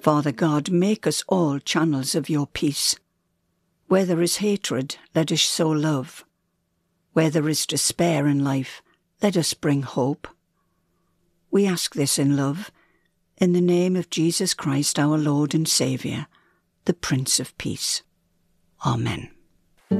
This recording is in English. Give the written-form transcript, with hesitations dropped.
Father God, make us all channels of your peace. Where there is hatred, let us sow love. Where there is despair in life, let us bring hope. We ask this in love, in the name of Jesus Christ, our Lord and Saviour, the Prince of Peace. Amen.